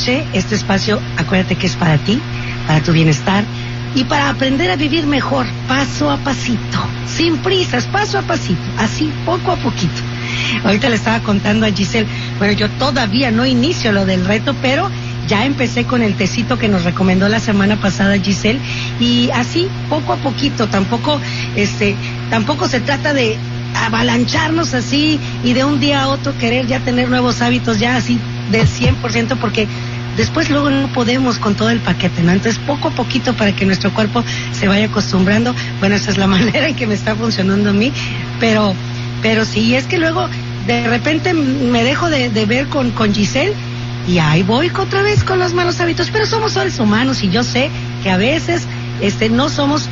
noche, este espacio, acuérdate que es para ti, para tu bienestar y para aprender a vivir mejor, paso a pasito, sin prisas, paso a pasito, así, poco a poquito. Ahorita le estaba contando a Giselle, bueno, yo todavía no inicio lo del reto, pero ya empecé con el tecito que nos recomendó la semana pasada Giselle, y así, poco a poquito, tampoco se trata de avalancharnos así y de un día a otro querer ya tener nuevos hábitos ya así del 100%, porque después luego no podemos con todo el paquete, ¿no? Entonces poco a poquito para que nuestro cuerpo se vaya acostumbrando. Bueno, esa es la manera en que me está funcionando a mí, pero sí, es que luego de repente me dejo de ver con Giselle y ahí voy otra vez con los malos hábitos, pero somos seres humanos y yo sé que a veces no somos